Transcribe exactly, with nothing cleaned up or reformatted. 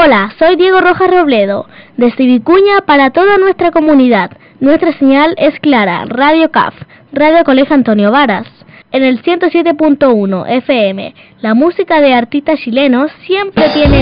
Hola, soy Diego Rojas Robledo, desde Vicuña para toda nuestra comunidad. Nuestra señal es clara, Radio C A F, Radio Colegio Antonio Varas. En el ciento siete punto uno F M, la música de artistas chilenos siempre tiene...